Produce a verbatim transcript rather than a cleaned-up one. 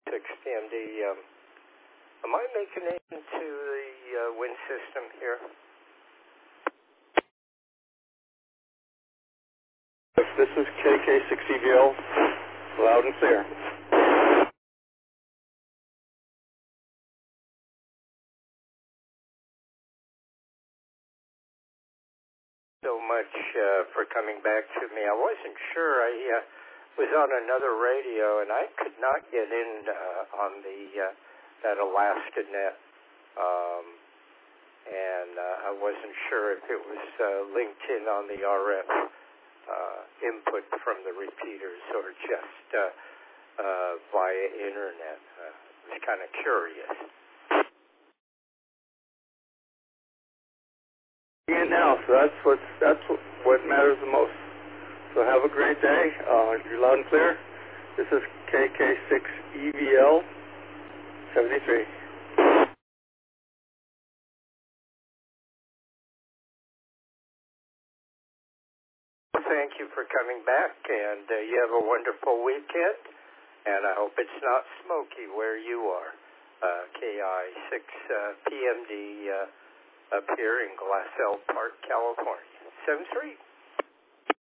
six P M D. Um, am I making it into the uh, wind system here? This is K K six E V L, loud and clear. So much uh, for coming back to me. I wasn't sure. I uh, was on another radio, and I could not get in uh, on the uh, that Alaskanet, um, and uh, I wasn't sure if it was uh, linked in on the R F uh, input from the repeaters or just uh, uh, via internet. Uh, I was kind of curious. And now, so that's what that's what, what matters the most. So have a great day. Uh, you're loud and clear. This is K K six E V L seventy-three. Thank you for coming back, and uh, you have a wonderful weekend. And I hope it's not smoky where you are. Uh, K I six P M D uh, up here in Glassell Park, California. seven three.